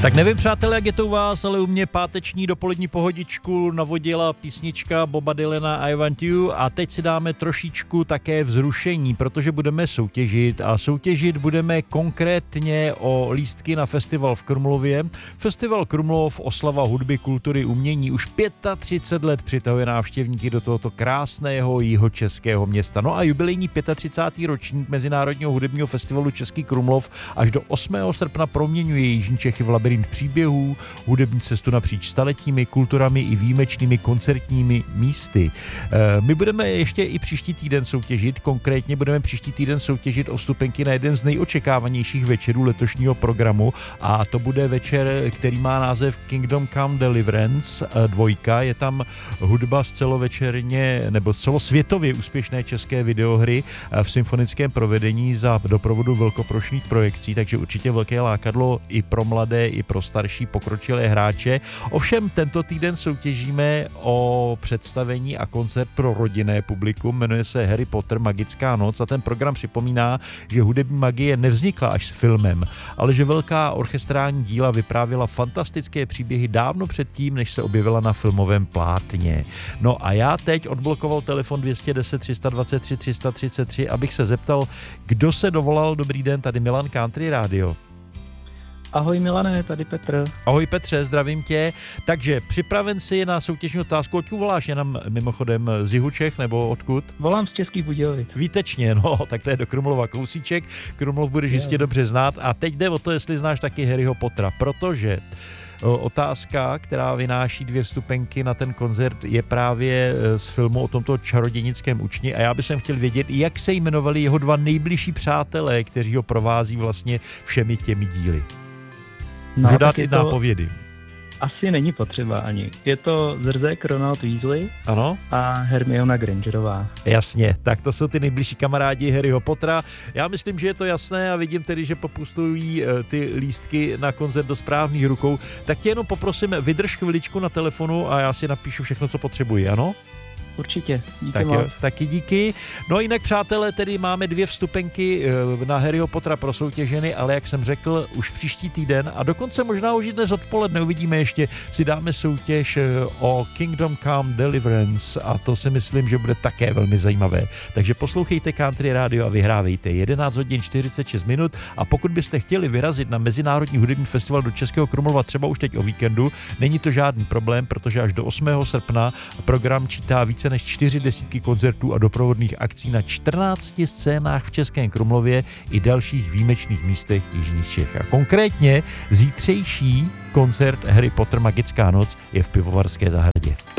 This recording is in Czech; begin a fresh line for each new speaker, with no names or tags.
Tak nevím, přátelé, jak je to u vás, ale u mě páteční dopolední pohodičku navodila písnička Boba Dylana I Want You a teď si dáme trošičku také vzrušení, protože budeme soutěžit a soutěžit budeme konkrétně o lístky na festival v Krumlově. Festival Krumlov, oslava hudby, kultury, umění už 35 let přitahuje návštěvníky do tohoto krásného jihočeského města. No a jubilejní 35. ročník Mezinárodního hudebního festivalu Český Krumlov až do 8. srpna proměňuje jižní Čechy v labirint příběhů, hudební cestu napříč staletími, kulturami i výjimečnými koncertními místy. My budeme ještě i příští týden soutěžit, konkrétně budeme příští týden soutěžit o vstupenky na jeden z nejočekávanějších večerů letošního programu a to bude večer, který má název Kingdom Come Deliverance 2. Je tam hudba z celovečerně nebo celosvětově úspěšné české videohry v symfonickém provedení za doprovodu velkoprošných projekcí, takže určitě velké lákadlo i pro mladé, i pro starší pokročilé hráče. Ovšem tento týden soutěžíme o představení a koncert pro rodinné publikum, jmenuje se Harry Potter Magická noc a ten program připomíná, že hudební magie nevznikla až s filmem, ale že velká orchestrální díla vyprávěla fantastické příběhy dávno předtím, než se objevila na filmovém plátně. No a já teď odblokoval telefon 210 323 333, abych se zeptal, kdo se dovolal. Dobrý den, tady Milan, Country Radio.
Ahoj Milane, tady Petr.
Ahoj Petře, zdravím tě. Takže připraven si na soutěžní otázku, odkud voláš, jenom mimochodem z jihu Čech nebo odkud?
Volám z Českých Budějovic.
Výtečně, no, tak to je do Krumlova kousíček. Krumlov budeš jistě dobře znát a teď jde o to, jestli znáš taky Harryho Pottera, protože otázka, která vynáší 2 vstupenky na ten koncert, je právě z filmu o tomto čarodějnickém učni a já bych chtěl vědět, jak se jmenovali jeho 2 nejbližší přátelé, kteří ho provází vlastně všemi těmi díly. Můžu dát i nápovědy.
Asi není potřeba ani. Je to Zrzek Ronald Weasley,
ano?
A Hermiona Grangerová.
Jasně, tak to jsou ty nejbližší kamarádi Harryho Pottera. Já myslím, že je to jasné a vidím tedy, že popustují ty lístky na koncert do správných rukou. Tak tě jenom poprosím, vydrž chviličku na telefonu a já si napíšu všechno, co potřebuji, ano?
Určitě, díky
tak
moc.
Jo, taky díky. No jinak, přátelé, tedy máme 2 vstupenky na Harryho Pottera prosoutěženy, ale jak jsem řekl, už příští týden a dokonce možná už i dnes odpoledne, uvidíme ještě, si dáme soutěž o Kingdom Come Deliverance a to si myslím, že bude také velmi zajímavé. Takže poslouchejte Country Radio a vyhrávejte 11 hodin 46 minut a pokud byste chtěli vyrazit na Mezinárodní hudební festival do Českého Krumlova třeba už teď o víkendu, není to žádný problém, protože až do 8. srpna program čítá více než 40 koncertů a doprovodných akcí na 14 scénách v Českém Krumlově i dalších výjimečných místech jižních Čech. A konkrétně zítřejší koncert Harry Potter Magická noc je v Pivovarské zahradě.